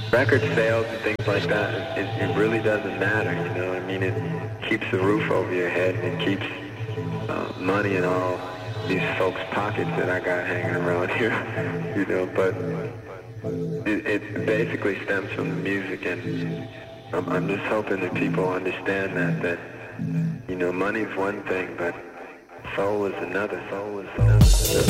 record sales and things like that, it really doesn't matter, you know. I mean, it keeps the roof over your head, and it keeps money in all these folks' pockets that I got hanging around here, you know. But it basically stems from the music, and I'm just hoping that people understand that you know, money's one thing, but soul is another. Soul is another.